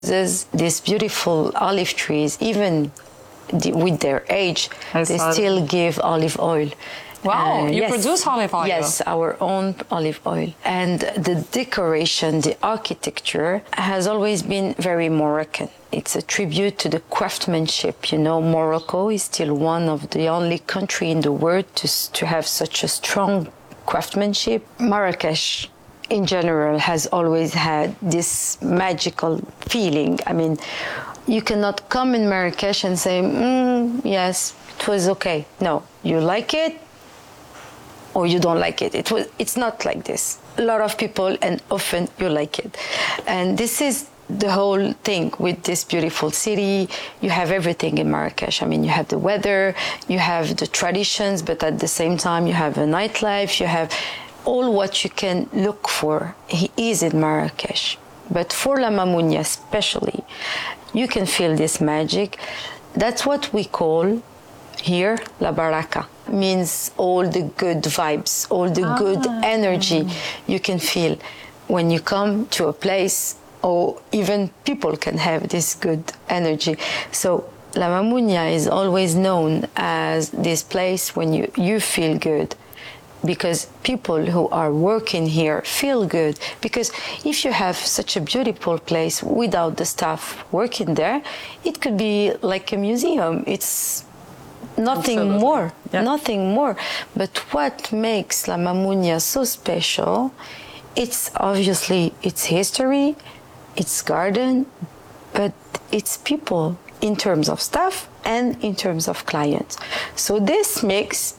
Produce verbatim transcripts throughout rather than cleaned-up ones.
There's these beautiful olive trees, even the, with their age, I they saw still that. give olive oil. Wow, Uh, you yes. produce olive oil? Yes, our own olive oil. And the decoration, the architecture has always been very Moroccan. It's a tribute to the craftsmanship. You know, Morocco is still one of the only country in the world to, to have such a strong craftsmanship. Marrakesh, in general, has always had this magical feeling. I mean, you cannot come in Marrakesh and say, mm, yes, it was okay. No, you like it, or you don't like it. It was. It's not like this. A lot of people, and often you like it. And this is the whole thing with this beautiful city. You have everything in Marrakesh. I mean, you have the weather, you have the traditions, but at the same time, you have a nightlife, you have all what you can look for is in Marrakesh. But for La Mamounia especially, you can feel this magic. That's what we call here La Baraka. Means all the good vibes, all the ah. good energy you can feel when you come to a place, or even people can have this good energy. So La Mamounia is always known as this place when you, you feel good, because people who are working here feel good. Because if you have such a beautiful place without the staff working there, it could be like a museum. It's nothing Absolutely. more, yeah. nothing more. But what makes La Mamounia so special, it's obviously its history, its garden, but it's people in terms of staff and in terms of clients. So this makes,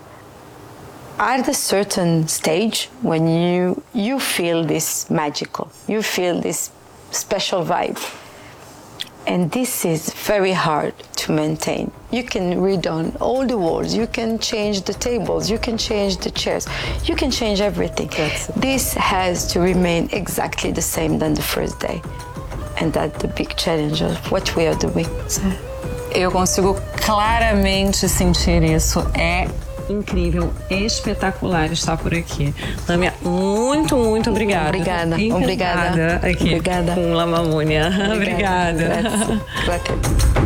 at a certain stage, when you you feel this magical, you feel this special vibe. And this is very hard to maintain. You can read on all the walls, you can change the tables, you can change the chairs, you can change everything. This has to remain exactly the same than the first day. And that's the big challenge of what we are doing. So. Eu consigo claramente sentir isso. É incrível, espetacular estar por aqui. Lâmia, muito, muito obrigada. Obrigada, obrigada. Aqui Obrigada. com La Mamounia. Obrigada. Obrigada. Grazie. Grazie.